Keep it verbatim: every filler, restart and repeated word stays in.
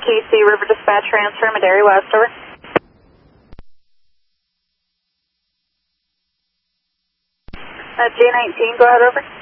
K C River Dispatch transfer, Madary West, over. Uh, J nineteen, go ahead, over.